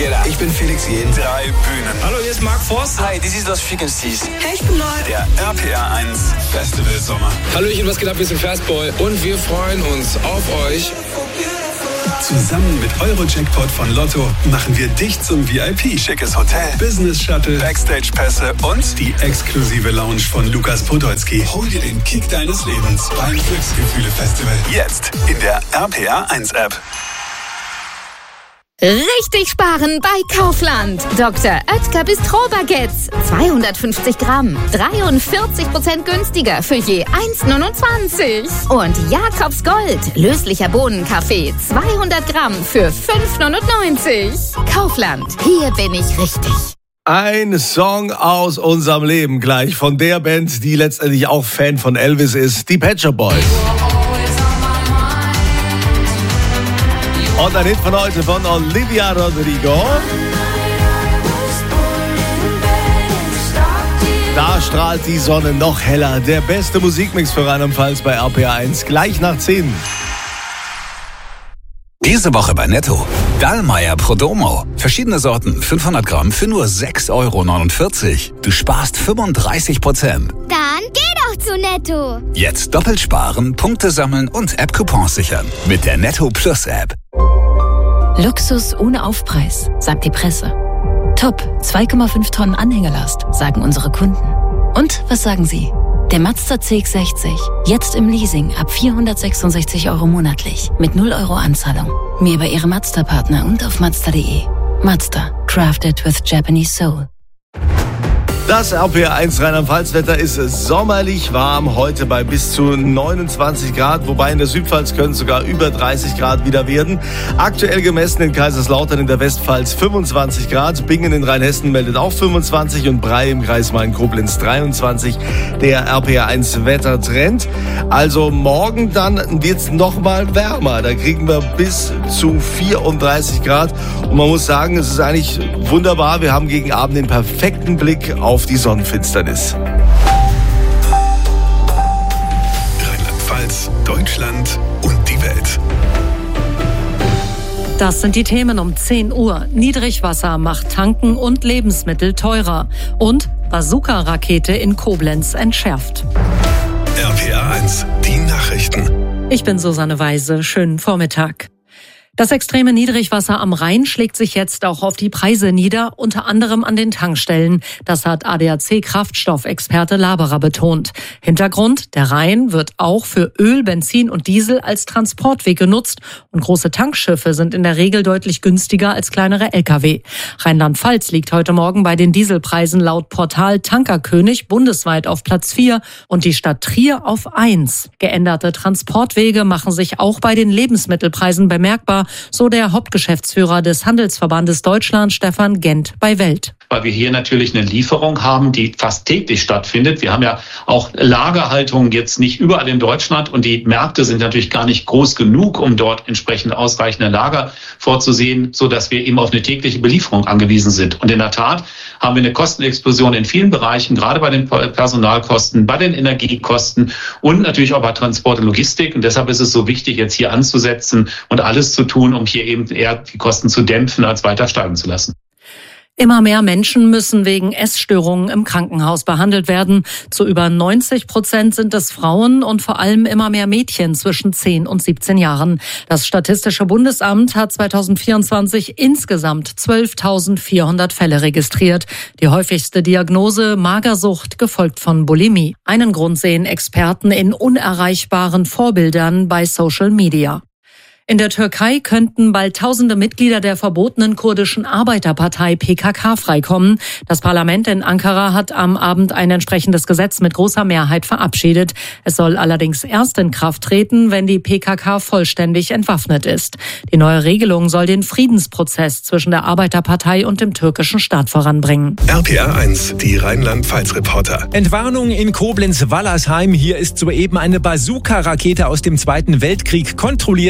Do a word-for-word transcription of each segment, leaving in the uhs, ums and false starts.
Guetta. Ich bin Felix Jähn. Drei Bühnen. Hallo, hier ist Mark Forst. Hi, this is Los Frequencies. Hey, ich bin Neu. Der R P R eins Festival Sommer. Hallöchen, was geht ab? Wir sind Fastboy und wir freuen uns auf euch. Zusammen mit Euro-Jackpot von Lotto machen wir dich zum V I P. Schickes Hotel, Business Shuttle, Backstage-Pässe und die exklusive Lounge von Lukas Podolski. Hol dir den Kick deines Lebens beim Glücksgefühle-Festival. jetzt in der R P R eins App. Richtig sparen bei Kaufland. Doktor Oetker Bistro-Baguettes. zweihundertfünfzig Gramm. dreiundvierzig Prozent günstiger für je eins neunundzwanzig. Und Jakobs Gold. Löslicher Bohnenkaffee. zweihundert Gramm für fünf neunundneunzig. Kaufland. Hier bin ich richtig. Ein Song aus unserem Leben gleich von der Band, die letztendlich auch Fan von Elvis ist, die Pet Shop Boys. Und ein Hit von heute von Olivia Rodrigo. Da strahlt die Sonne noch heller. Der beste Musikmix für Rheinland-Pfalz bei R P R eins. Gleich nach zehn. Diese Woche bei Netto. Dallmayr Prodomo. Verschiedene Sorten, fünfhundert Gramm für nur sechs Euro neunundvierzig. Du sparst fünfunddreißig Prozent. Dann geh doch zu Netto. Jetzt doppelt sparen, Punkte sammeln und App-Coupons sichern. Mit der Netto Plus App. Luxus ohne Aufpreis, sagt die Presse. Top, zwei Komma fünf Tonnen Anhängelast, sagen unsere Kunden. Und was sagen Sie? Der Mazda C X sechzig, jetzt im Leasing ab vierhundertsechsundsechzig Euro monatlich, mit null Euro Anzahlung. Mehr bei Ihrem Mazda-Partner und auf Mazda punkt de. Mazda, crafted with Japanese soul. Das R P R eins Rheinland-Pfalz-Wetter ist sommerlich warm, heute bei bis zu neunundzwanzig Grad, wobei in der Südpfalz können es sogar über dreißig Grad wieder werden. Aktuell gemessen in Kaiserslautern in der Westpfalz fünfundzwanzig Grad, Bingen in Rheinhessen meldet auch fünfundzwanzig und Bray im Kreis Main-Koblenz dreiundzwanzig. Der R P R eins Wettertrend. Also morgen dann wird es nochmal wärmer, da kriegen wir bis zu vierunddreißig Grad und man muss sagen, es ist eigentlich wunderbar, wir haben gegen Abend den perfekten Blick auf die Sonnenfinsternis. Rheinland-Pfalz, Deutschland und die Welt. Das sind die Themen um zehn Uhr. Niedrigwasser macht Tanken und Lebensmittel teurer. Und Bazooka-Rakete in Koblenz entschärft. R P R eins, die Nachrichten. Ich bin Susanne Weise. Schönen Vormittag. Das extreme Niedrigwasser am Rhein schlägt sich jetzt auch auf die Preise nieder, unter anderem an den Tankstellen. Das hat A D A C-Kraftstoffexperte Laberer betont. Hintergrund: Der Rhein wird auch für Öl, Benzin und Diesel als Transportweg genutzt und große Tankschiffe sind in der Regel deutlich günstiger als kleinere L K W. Rheinland-Pfalz liegt heute Morgen bei den Dieselpreisen laut Portal Tankerkönig bundesweit auf Platz vier und die Stadt Trier auf eins. Geänderte Transportwege machen sich auch bei den Lebensmittelpreisen bemerkbar, so der Hauptgeschäftsführer des Handelsverbandes Deutschland, Stefan Gent bei Welt. Weil wir hier natürlich eine Lieferung haben, die fast täglich stattfindet. Wir haben ja auch Lagerhaltung jetzt nicht überall in Deutschland und die Märkte sind natürlich gar nicht groß genug, um dort entsprechend ausreichende Lager vorzusehen, so dass wir eben auf eine tägliche Belieferung angewiesen sind. Und in der Tat haben wir eine Kostenexplosion in vielen Bereichen, gerade bei den Personalkosten, bei den Energiekosten und natürlich auch bei Transport und Logistik. Und deshalb ist es so wichtig, jetzt hier anzusetzen und alles zu tun, um hier eben eher die Kosten zu dämpfen, als weiter steigen zu lassen. Immer mehr Menschen müssen wegen Essstörungen im Krankenhaus behandelt werden. Zu über neunzig Prozent sind es Frauen und vor allem immer mehr Mädchen zwischen zehn und siebzehn Jahren. Das Statistische Bundesamt hat zweitausendvierundzwanzig insgesamt zwölftausendvierhundert Fälle registriert. Die häufigste Diagnose Magersucht, gefolgt von Bulimie. Einen Grund sehen Experten in unerreichbaren Vorbildern bei Social Media. In der Türkei könnten bald tausende Mitglieder der verbotenen kurdischen Arbeiterpartei P K K freikommen. Das Parlament in Ankara hat am Abend ein entsprechendes Gesetz mit großer Mehrheit verabschiedet. Es soll allerdings erst in Kraft treten, wenn die P K K vollständig entwaffnet ist. Die neue Regelung soll den Friedensprozess zwischen der Arbeiterpartei und dem türkischen Staat voranbringen. R P R eins, die Rheinland-Pfalz-Reporter. Entwarnung in Koblenz-Wallersheim. Hier ist soeben eine Bazooka-Rakete aus dem Zweiten Weltkrieg kontrolliert gesprengt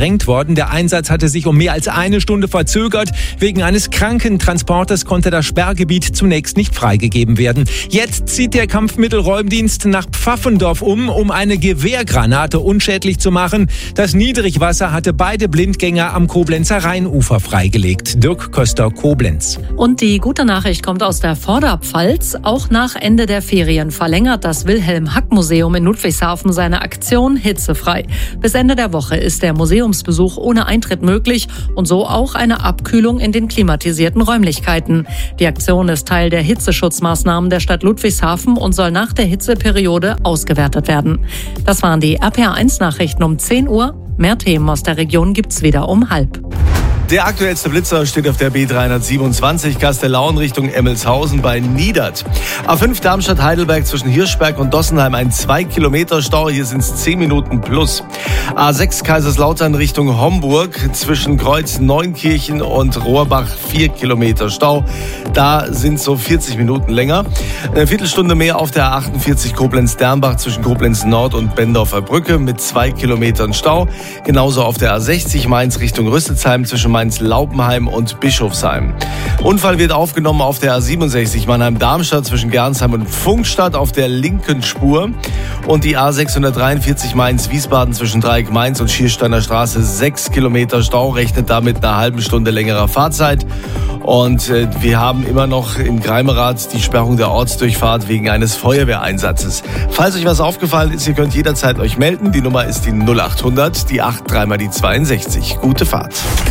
gesprengt worden. Der Einsatz hatte sich um mehr als eine Stunde verzögert. Wegen eines Krankentransporters konnte das Sperrgebiet zunächst nicht freigegeben werden. Jetzt zieht der Kampfmittelräumdienst nach Pfaffendorf um, um eine Gewehrgranate unschädlich zu machen. Das Niedrigwasser hatte beide Blindgänger am Koblenzer Rheinufer freigelegt. Dirk Köster, Koblenz. Und die gute Nachricht kommt aus der Vorderpfalz. Auch nach Ende der Ferien verlängert das Wilhelm-Hack-Museum in Ludwigshafen seine Aktion Hitzefrei. Bis Ende der Woche ist der Museumsbesuch ohne Eintritt möglich und so auch eine Abkühlung in den klimatisierten Räumlichkeiten. Die Aktion ist Teil der Hitzeschutzmaßnahmen der Stadt Ludwigshafen und soll nach der Hitzeperiode ausgewertet werden. Das waren die R P R eins Nachrichten um zehn Uhr. Mehr Themen aus der Region gibt's wieder um halb. Der aktuellste Blitzer steht auf der B dreihundertsiebenundzwanzig Kastellaun Richtung Emmelshausen bei Niedert. A fünf Darmstadt-Heidelberg zwischen Hirschberg und Dossenheim ein zwei Kilometer Stau, hier sind es zehn Minuten plus. A sechs Kaiserslautern Richtung Homburg zwischen Kreuz Neunkirchen und Rohrbach vier Kilometer Stau. Da sind so vierzig Minuten länger. Eine Viertelstunde mehr auf der A achtundvierzig Koblenz-Dernbach zwischen Koblenz Nord und Bendorfer Brücke mit zwei Kilometern Stau. Genauso auf der A sechzig Mainz Richtung Rüsselsheim zwischen Mainz-Laupenheim und Bischofsheim. Unfall wird aufgenommen auf der A siebenundsechzig Mannheim-Darmstadt zwischen Gernsheim und Pfungstadt auf der linken Spur. Und die A sechshundertdreiundvierzig Mainz-Wiesbaden zwischen Dreieck Mainz und Schiersteiner Straße sechs Kilometer Stau, rechnet damit einer halben Stunde längerer Fahrzeit. Und äh, wir haben immer noch in Greimerath die Sperrung der Ortsdurchfahrt wegen eines Feuerwehreinsatzes. Falls euch was aufgefallen ist, ihr könnt jederzeit euch melden. Die Nummer ist die null achthundert, die acht drei mal die zweiundsechzig. Gute Fahrt.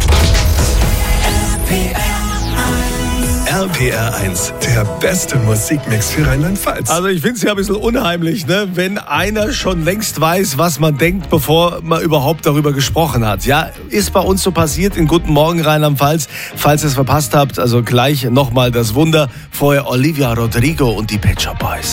R P R eins, der beste Musikmix für Rheinland-Pfalz. Also ich finde es ja ein bisschen unheimlich, ne? Wenn einer schon längst weiß, was man denkt, bevor man überhaupt darüber gesprochen hat. Ja, ist bei uns so passiert in Guten Morgen Rheinland-Pfalz. Falls ihr es verpasst habt, also gleich nochmal das Wunder. Vorher Olivia Rodrigo und die Pet Shop Boys.